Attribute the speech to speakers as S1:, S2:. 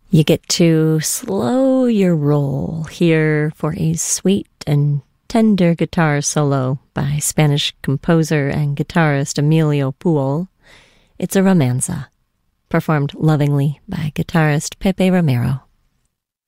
S1: You get to slow your roll here for a sweet and tender guitar solo by Spanish composer and guitarist Emilio Pujol. It's a romanza, performed lovingly by guitarist Pepe Romero.